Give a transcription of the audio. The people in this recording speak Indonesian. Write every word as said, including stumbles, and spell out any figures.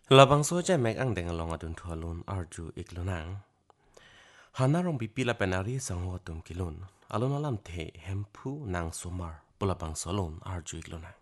Labang so jai mek ang deng long adun thualun arju iklunang. Hana rong pipi la penari sang ho tum kilun. Alun alam the hempu nang sumar pulabang solun arju iklunang.